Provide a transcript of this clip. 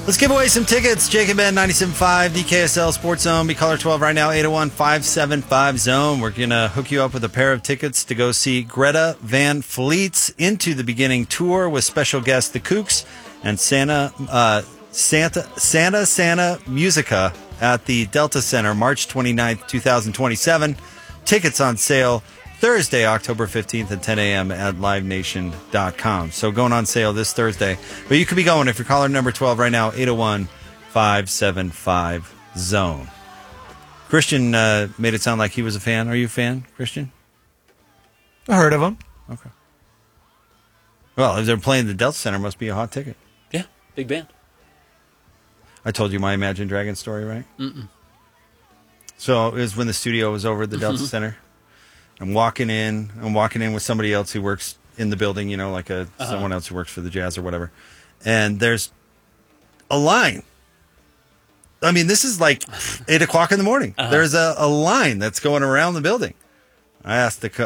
Let's give away some tickets. Jacob Ben, 97.5, DKSL Sports Zone. Be caller 12 right now, 801-575-ZONE. We're going to hook you up with a pair of tickets to go see Greta Van Fleet's Into the Beginning tour with special guests The Kooks and Santa Musica at the Delta Center, March 29th, 2027. Tickets on sale Thursday, October 15th at 10 a.m. at livenation.com. So going on sale this Thursday. But you could be going if you're caller number 12 right now, 801-575-ZONE. Christian made it sound like he was a fan. Are you a fan, Christian? I heard of him. Okay. Well, if they're playing the Delta Center, must be a hot ticket. Yeah, big band. I told you my Imagine Dragons story, right? Mm-mm. So it was when the studio was over at the Delta Center. I'm walking in with somebody else who works in the building, you know, like someone else who works for the Jazz or whatever. And there's a line. I mean, this is like 8 o'clock in the morning. There's a line that's going around the building. I asked the